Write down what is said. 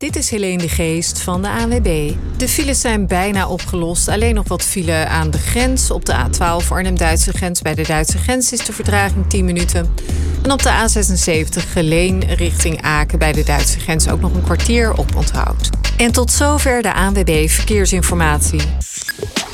dit is Helene de Geest van de ANWB. De files zijn bijna opgelost. Alleen nog wat file aan de grens. Op de A12 Arnhem-Duitse grens. Bij de Duitse grens is de vertraging 10 minuten. En op de A76 Geleen richting Aken bij de Duitse grens ook nog een kwartier op onthoud. En tot zover de ANWB Verkeersinformatie.